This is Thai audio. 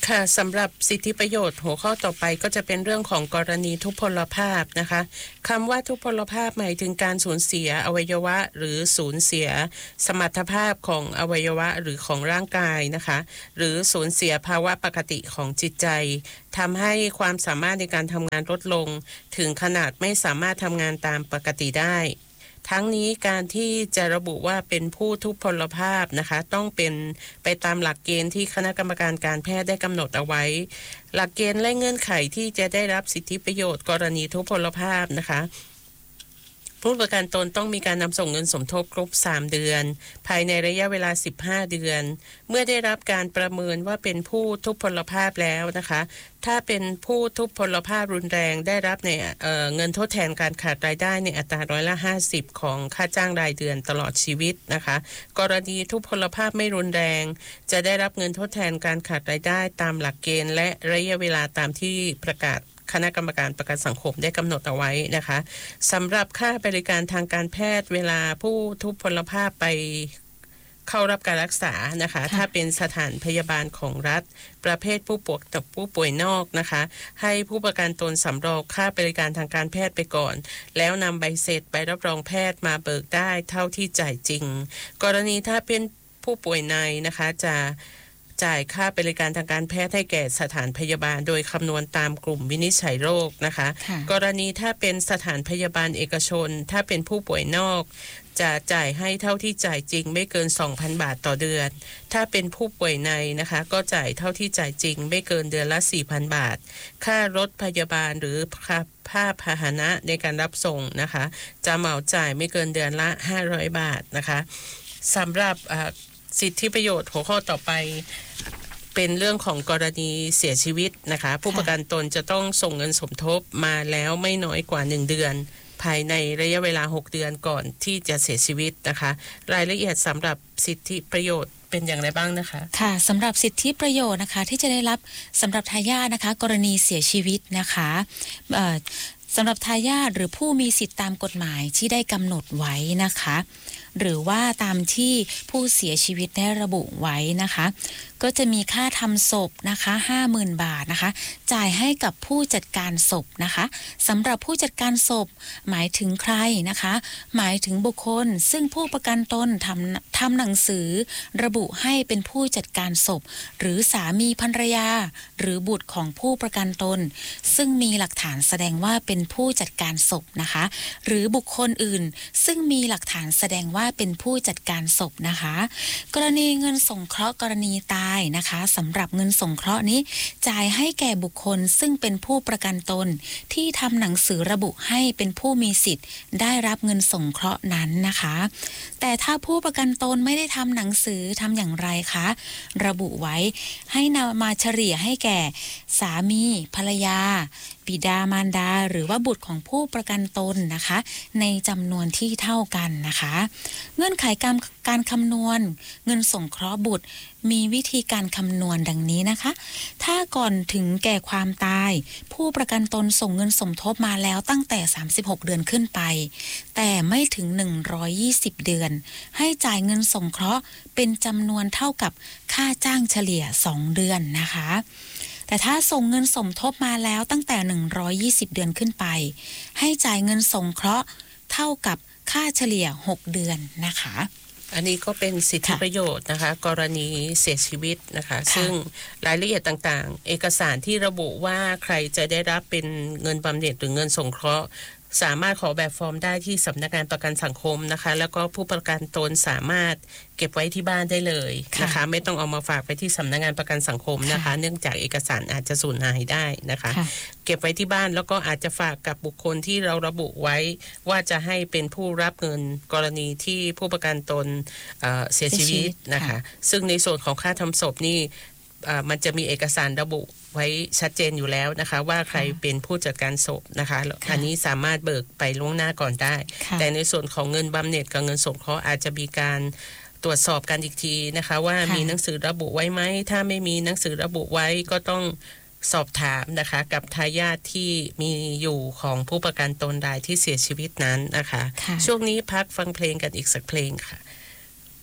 ค่ะสำหรับสิทธิประโยชน์หัวข้อต่อไปก็จะเป็นเรื่องของกรณีทุพพลภาพนะคะคำว่าทุพพลภาพหมายถึงการสูญเสียอวัยวะหรือสูญเสียสมรรถภาพของอวัยวะหรือของร่างกายนะคะหรือสูญเสียภาวะปกติของจิตใจทำให้ความสามารถในการทำงานลดลงถึงขนาดไม่สามารถทำงานตามปกติได้ทั้งนี้การที่จะระบุว่าเป็นผู้ทุพพลภาพนะคะต้องเป็นไปตามหลักเกณฑ์ที่คณะกรรมการการแพทย์ได้กำหนดเอาไว้หลักเกณฑ์และเงื่อนไขที่จะได้รับสิทธิประโยชน์กรณีทุพพลภาพนะคะผู้ประกันตนต้องมีการนำส่งเงินสมทบครบ3เดือนภายในระยะเวลา15เดือนเมื่อได้รับการประเมินว่าเป็นผู้ทุพพลภาพแล้วนะคะถ้าเป็นผู้ทุพพลภาพรุนแรงได้รับในเงินทดแทนการขาดรายได้ในอัตรา50%ของค่าจ้างรายเดือนตลอดชีวิตนะคะกรณีทุพพลภาพไม่รุนแรงจะได้รับเงินทดแทนการขาดรายได้ตามหลักเกณฑ์และระยะเวลาตามที่ประกาศคณะกรรมการประกันสังคมได้กำหนดเอาไว้นะคะสำหรับค่าบริการทางการแพทย์เวลาผู้ทุพพลภาพไปเข้ารับการรักษานะคะถ้าเป็นสถานพยาบาลของรัฐประเภทผู้ป่วยนอกนะคะให้ผู้ประกันตนสำรองค่าบริการทางการแพทย์ไปก่อนแล้วนำใบเสร็จใบรับรองแพทย์มาเบิกได้เท่าที่จ่ายจริงกรณีถ้าเป็นผู้ป่วยในนะคะจะจ่ายค่าบริการทางการแพทย์ให้แก่สถานพยาบาลโดยคำนวณตามกลุ่มวินิจฉัยโรคนะคะกรณีถ้าเป็นสถานพยาบาลเอกชนถ้าเป็นผู้ป่วยนอกจะจ่ายให้เท่าที่จ่ายจริงไม่เกิน 2,000 บาทต่อเดือนถ้าเป็นผู้ป่วยในนะคะก็จ่ายเท่าที่จ่ายจริงไม่เกินเดือนละ 4,000 บาทค่ารถพยาบาลหรือค่าพาหนะในการรับส่งนะคะจะเหมาจ่ายไม่เกินเดือนละ500 บาทนะคะสำหรับสิทธิประโยชน์หัวข้อต่อไปเป็นเรื่องของกรณีเสียชีวิตนะคะผู้ประกันตนจะต้องส่งเงินสมทบมาแล้วไม่น้อยกว่า1เดือนภายในระยะเวลา6เดือนก่อนที่จะเสียชีวิตนะคะรายละเอียดสำหรับสิทธิประโยชน์เป็นอย่างไรบ้างนะคะค่ะสำหรับสิทธิประโยชน์นะคะที่จะได้รับสำหรับทายาทนะคะกรณีเสียชีวิตนะคะสำหรับทายาทหรือผู้มีสิทธิตามกฎหมายที่ได้กำหนดไว้นะคะหรือว่าตามที่ผู้เสียชีวิตได้ระบุไว้นะคะก็จะมีค่าทำศพนะคะ 50,000 บาทนะคะจ่ายให้กับผู้จัดการศพนะคะสำหรับผู้จัดการศพหมายถึงใครนะคะหมายถึงบุคคลซึ่งผู้ประกันตนทำหนังสือระบุให้เป็นผู้จัดการศพหรือสามีภรรยาหรือบุตรของผู้ประกันตนซึ่งมีหลักฐานแสดงว่าเป็นผู้จัดการศพนะคะหรือบุคคลอื่นซึ่งมีหลักฐานแสดงว่าเป็นผู้จัดการศพนะคะกรณีเงินสงเคราะห์กรณีตายนะคะสำหรับเงินสงเคราะห์นี้จ่ายให้แก่บุคคลซึ่งเป็นผู้ประกันตนที่ทำหนังสือระบุให้เป็นผู้มีสิทธิ์ได้รับเงินสงเคราะห์นั้นนะคะแต่ถ้าผู้ประกันตนไม่ได้ทำหนังสือทำอย่างไรคะระบุไว้ให้นำมาเฉลี่ยให้แก่สามีภรรยาบิดามารดาหรือว่าบุตรของผู้ประกันตนนะคะในจำนวนที่เท่ากันนะคะเงื่อนไขการคำนวณเงินสงเคราะห์บุตรมีวิธีการคำนวณดังนี้นะคะถ้าก่อนถึงแก่ความตายผู้ประกันตนส่งเงินสมทบมาแล้วตั้งแต่36เดือนขึ้นไปแต่ไม่ถึง120เดือนให้จ่ายเงินสงเคราะห์เป็นจำนวนเท่ากับค่าจ้างเฉลี่ย2เดือนนะคะแต่ถ้าส่งเงินสมทบมาแล้วตั้งแต่120เดือนขึ้นไปให้จ่ายเงินสงเคราะห์เท่ากับค่าเฉลี่ย6เดือนนะคะอันนี้ก็เป็นสิทธิประโยชน์นะคะกรณีเสียชีวิตนะคะซึ่งรายละเอียดต่างๆเอกสารที่ระบุว่าใครจะได้รับเป็นเงินบำเหน็จหรือเงินสงเคราะห์สามารถขอแบบฟอร์มได้ที่สำนักงานประกันสังคมนะคะแล้วก็ผู้ประกันตนสามารถเก็บไว้ที่บ้านได้เลยนะคะไม่ต้องเอามาฝากไปที่สำนักงานประกันสังคมนะคะเนื่องจากเอกสารอาจจะสูญหายได้นะคะเก็บไว้ที่บ้านแล้วก็อาจจะฝากกับบุคคลที่เราระบุไว้ว่าจะให้เป็นผู้รับเงินกรณีที่ผู้ประกันตนเสียชีวิตนะคะซึ่งในส่วนของค่าทำศพนี่มันจะมีเอกสารระบุไว้ชัดเจนอยู่แล้วนะคะว่าใครเป็นผู้จัดการศพนะคะอันนี้สามารถเบิกไปล่วงหน้าก่อนได้แต่ในส่วนของเงินบำเหน็จกับเงินสงเคราะห์อาจจะมีการตรวจสอบกันอีกทีนะคะว่ามีหนังสือระบุไว้ไหมถ้าไม่มีหนังสือระบุไว้ก็ต้องสอบถามนะคะกับทายาทที่มีอยู่ของผู้ประกันตนรายที่เสียชีวิตนั้นนะคะช่วงนี้พักฟังเพลงกันอีกสักเพลงค่ะ